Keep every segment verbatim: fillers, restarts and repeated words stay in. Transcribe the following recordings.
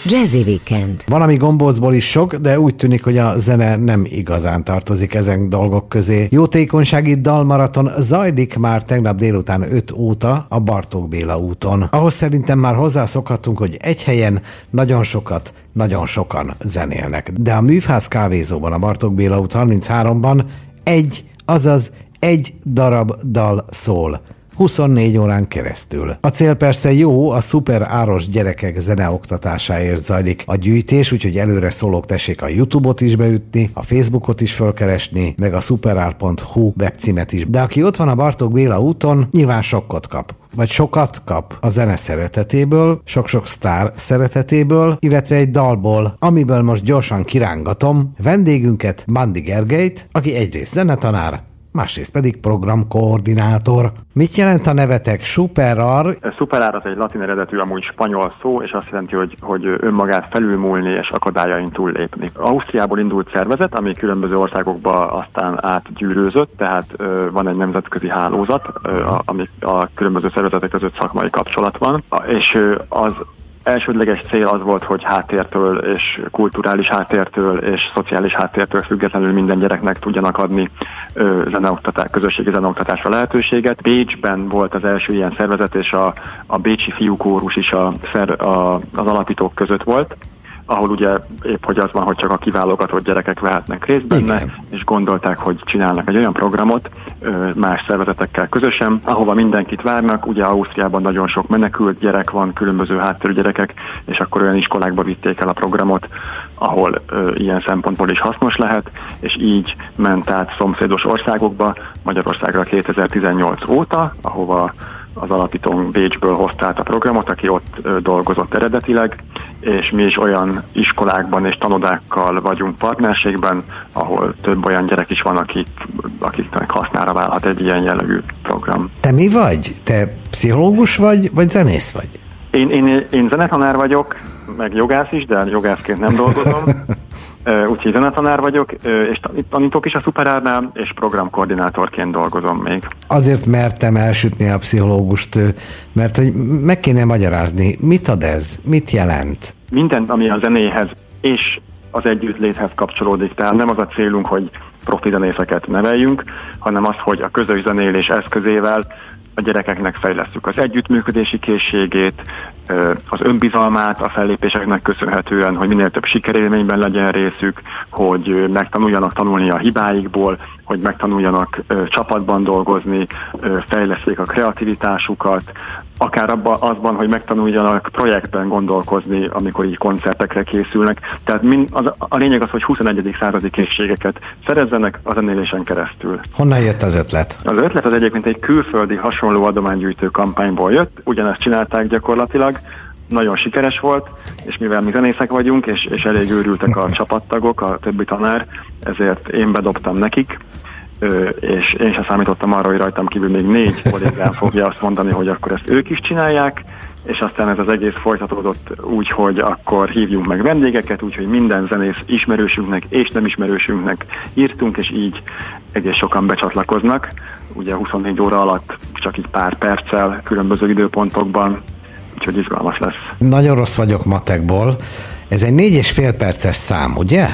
Jazzy Weekend. Van, ami gombócból is sok, de úgy tűnik, hogy a zene nem igazán tartozik ezen dolgok közé. Jótékonysági dalmaraton zajlik már tegnap délután öt óta a Bartók Béla úton. Ahhoz szerintem már hozzászokhatunk, hogy egy helyen nagyon sokat, nagyon sokan zenélnek. De a Műfász kávézóban, a Bartók Béla út harmincháromban egy, azaz egy darab dal szól. huszonnégy órán keresztül. A cél persze jó, a szuper áros gyerekek zeneoktatásáért zajlik a gyűjtés, úgyhogy előre szólók tessék a YouTube-ot is beütni, a Facebookot is fölkeresni, meg a szuperár pont hu webcímet is. De aki ott van a Bartók Béla úton, nyilván sokkot kap. Vagy sokat kap a zene szeretetéből, sok-sok sztár szeretetéből, illetve egy dalból, amiből most gyorsan kirángatom vendégünket, Bandi Gergelyt, aki egyrészt zenetanár, másrészt pedig programkoordinátor. Mit jelent a nevetek Superar? Superar az egy latin eredetű, amúgy spanyol szó, és azt jelenti, hogy, hogy önmagát felülmúlni és akadályain túllépni. Ausztriából indult szervezet, ami különböző országokba aztán átgyűrűzött, tehát ö, van egy nemzetközi hálózat, ö, ami a különböző szervezetek között szakmai kapcsolat van, és ö, az elsődleges cél az volt, hogy háttértől és kulturális háttértől és szociális háttértől függetlenül minden gyereknek tudjanak adni ö, zeneoktatás, közösségi zeneoktatásra lehetőséget. Bécsben volt az első ilyen szervezet, és a, a bécsi fiúkórus is a, a, az alapítók között volt, ahol ugye épp hogy az van, hogy csak a kiválogatott gyerekek vehetnek részt benne, igen. És gondolták, hogy csinálnak egy olyan programot más szervezetekkel közösen, ahova mindenkit várnak. Ugye Ausztriában nagyon sok menekült gyerek van, különböző háttérű gyerekek, és akkor olyan iskolákba vitték el a programot, ahol ö, ilyen szempontból is hasznos lehet, és így ment át szomszédos országokba, Magyarországra kétezer-tizennyolc óta, ahova az alapítónk Bécsből hozta át a programot, aki ott ö, dolgozott eredetileg, és mi is olyan iskolákban és tanodákkal vagyunk partnerségben, ahol több olyan gyerek is van, akik, akiknek hasznára válhat egy ilyen jellegű program. Te mi vagy? Te pszichológus vagy, vagy zenész vagy? Én, én, én zenetanár vagyok, meg jogász is, de jogászként nem dolgozom. Úgyhogy zenetanár vagyok, és tanítok is a Superárnál, és programkoordinátorként dolgozom még. Azért mertem elsütni a pszichológust, mert hogy meg kéne magyarázni, mit ad ez, mit jelent? Mindent, ami a zenéhez és az együttléthez kapcsolódik. Tehát nem az a célunk, hogy profi zenészeket neveljünk, hanem az, hogy a közös zenélés eszközével a gyerekeknek fejlesztjük az együttműködési készségét, az önbizalmát a fellépéseknek köszönhetően, hogy minél több sikerélményben legyen részük, hogy megtanuljanak tanulni a hibáikból, hogy megtanuljanak csapatban dolgozni, fejleszték a kreativitásukat, akár abban azban, hogy megtanuljanak projektben gondolkozni, amikor így koncertekre készülnek. Tehát mind, az, a lényeg az, hogy huszonegyedik századi készségeket szerezzenek a zenélésen keresztül. Honnan jött az ötlet? Az ötlet az egyébként egy külföldi hasonló adománygyűjtő kampányból jött, ugyanezt csinálták gyakorlatilag, nagyon sikeres volt, és mivel mi zenészek vagyunk, és, és elég őrültek a csapattagok, a többi tanár, ezért én bedobtam nekik, és én sem számítottam arra, hogy rajtam kívül még négy kollégám fogja azt mondani, hogy akkor ezt ők is csinálják, és aztán ez az egész folytatódott úgy, hogy akkor hívjunk meg vendégeket, úgyhogy minden zenész ismerősünknek és nem ismerősünknek írtunk, és így egész sokan becsatlakoznak. Ugye huszonnégy óra alatt csak így pár perccel különböző időpontokban, úgyhogy izgalmas lesz. Nagyon rossz vagyok matekból. Ez egy négy és fél perces szám, ugye?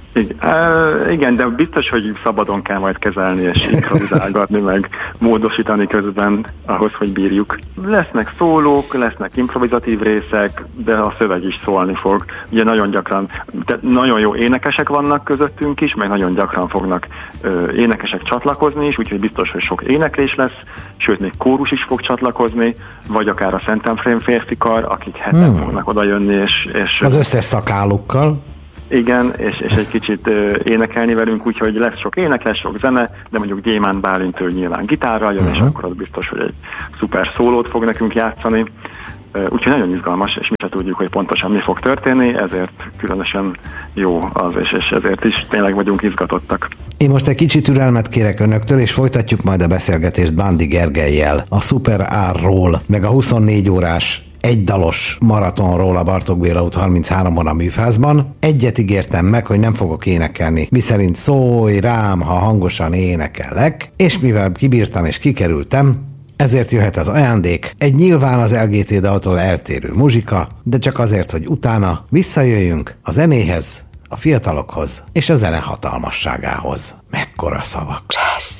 Igen, de biztos, hogy szabadon kell majd kezelni és improvizálgatni, meg módosítani közben ahhoz, hogy bírjuk. Lesznek szólók, lesznek improvizatív részek, de a szöveg is szólni fog. Ugye nagyon gyakran, de nagyon jó énekesek vannak közöttünk is, meg nagyon gyakran fognak ö, énekesek csatlakozni is, úgyhogy biztos, hogy sok éneklés lesz, sőt, még kórus is fog csatlakozni, vagy akár a Szentemfrém férfikar, akik heten hmm. fognak odajönni, és, és... Az összes szakálukkal. Igen, és, és egy kicsit uh, énekelni velünk, úgyhogy lesz sok ének, lesz sok zene, de mondjuk Gyémánt Bálint ő nyilván gitárral jön, uh-huh. és akkor az biztos, hogy egy szuper szólót fog nekünk játszani. Uh, úgyhogy nagyon izgalmas, és mi se tudjuk, hogy pontosan mi fog történni, ezért különösen jó az, és, és ezért is tényleg vagyunk izgatottak. Én most egy kicsit türelmet kérek önöktől, és folytatjuk majd a beszélgetést Bandi Gergellyel a Superárról, meg a huszonnégy órás egydalos maratonról a Bartók Béla út harmincháromban a Műfászban. Egyet ígértem meg, hogy nem fogok énekelni, miszerint szólj rám, ha hangosan énekelek, és mivel kibírtam és kikerültem, Ezért jöhet az ajándék, egy nyilván az el gé té daltól eltérő muzsika, de csak azért, hogy utána visszajöjjünk a zenéhez, a fiatalokhoz és a zene hatalmasságához. Mekkora szavak! Jazz.